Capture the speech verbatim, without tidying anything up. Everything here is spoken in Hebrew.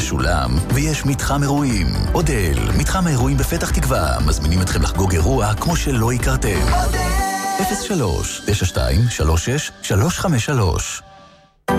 משולם, ויש מתחם אירועים. אודל, מתחם האירועים בפתח תקווה, מזמינים אתכם לחגוג אירוע כמו שלא הכרתם. אודל! אפס שלוש תשע שתיים שלוש שש שלוש חמש שלוש